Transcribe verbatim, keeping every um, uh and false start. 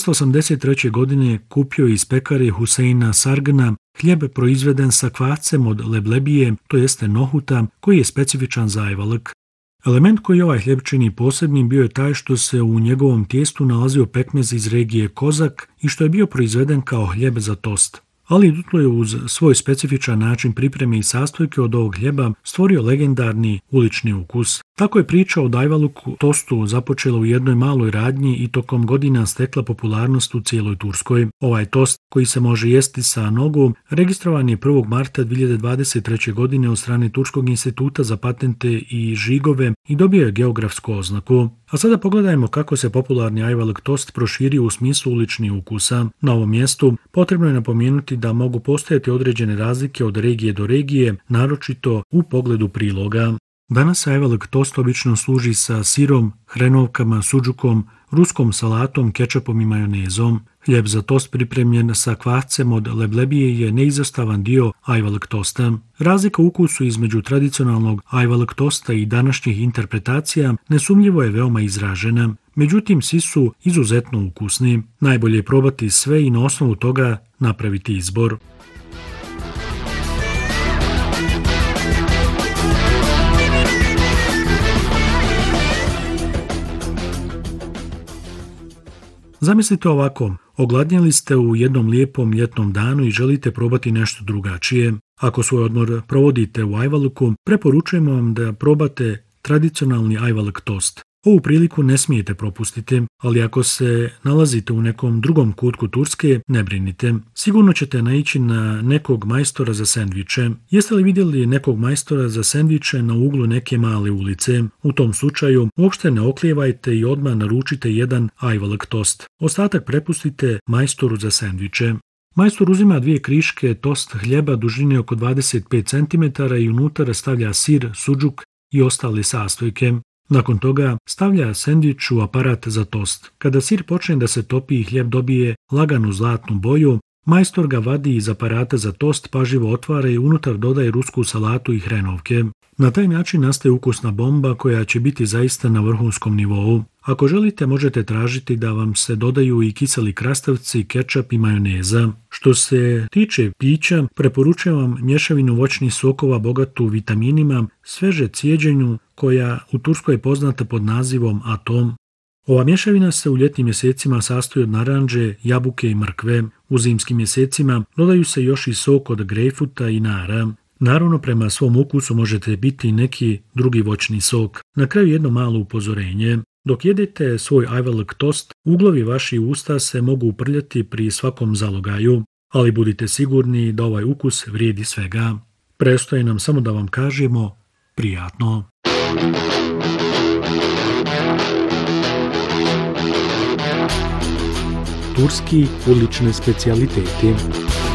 osamsto osamdeset treće. godine kupio je iz pekare Huseina Sargna hljeb proizveden sa kvacem od leblebije, to jeste nohuta, koji je specifičan za ajvalık. Element koji ovaj hljeb čini posebnim bio je taj što se u njegovom tijestu nalazio pekmez iz regije Kozak i što je bio proizveden kao hljeb za tost. Ali Dutlo je uz svoj specifičan način pripreme i sastojke od ovog hljeba stvorio legendarni ulični ukus. Tako je priča o ajvaluku tostu započela u jednoj maloj radnji i tokom godina stekla popularnost u cijeloj Turskoj. Ovaj tost, koji se može jesti sa nogu, registrovan je prvog marta dvije hiljade dvadeset treće. godine od strane Turskog instituta za patente i žigove i dobio je geografsku oznaku. A sada pogledajmo kako se popularni ajvalık tost proširio u smislu uličnih ukusa. Na ovom mjestu potrebno je napomenuti da mogu postojati određene razlike od regije do regije, naročito u pogledu priloga. Danas se ajvalık tost obično služi sa sirom, hrenovkama, suđukom, ruskom salatom, kečapom i majonezom. Hljeb za tost pripremljen sa kvacem od leblebije je neizostavan dio ajvalık tosta. Razlika u ukusu između tradicionalnog ajvalık tosta i današnjih interpretacija nesumnjivo je veoma izražena. Međutim, svi su izuzetno ukusni. Najbolje je probati sve i na osnovu toga napraviti izbor. Zamislite ovako, ogladnjeli ste u jednom lijepom ljetnom danu i želite probati nešto drugačije. Ako svoj odmor provodite u ajvaluku, preporučujemo vam da probate tradicionalni ajvalık tost. Ovu priliku ne smijete propustiti, ali ako se nalazite u nekom drugom kutku Turske, ne brinite. Sigurno ćete naići na nekog majstora za sendviče. Jeste li vidjeli nekog majstora za sendviče na uglu neke male ulice? U tom slučaju uopšte ne oklijevajte i odmah naručite jedan ajvalık tost. Ostatak prepustite majstoru za sendviče. Majstor uzima dvije kriške tost hljeba dužine oko dvadeset pet centimetara i unutra stavlja sir, suđuk i ostale sastojke. Nakon toga stavlja sendvič u aparat za tost. Kada sir počne da se topi i hljeb dobije laganu zlatnu boju, majstor ga vadi iz aparata za tost, pažljivo otvara i unutar dodaje rusku salatu i hrenovke. Na taj način nastaje ukusna bomba koja će biti zaista na vrhunskom nivou. Ako želite, možete tražiti da vam se dodaju i kiseli krastavci, kečap i majoneza. Što se tiče pića, preporučujem vam mješavinu voćnih sokova bogatu vitaminima, sveže cijeđenju, koja u Turskoj je poznata pod nazivom atom. Ova mješavina se u ljetnim mjesecima sastoji od naranđe, jabuke i mrkve. U zimskim mjesecima dodaju se još i sok od grejpfruta i nara. Naravno, prema svom ukusu možete biti neki drugi voćni sok. Na kraju jedno malo upozorenje. Dok jedete svoj ajvalık tost, uglovi vaših usta se mogu uprljati pri svakom zalogaju, ali budite sigurni da ovaj ukus vrijedi svega. Preostaje nam samo da vam kažemo prijatno. Turski ulični specijaliteti.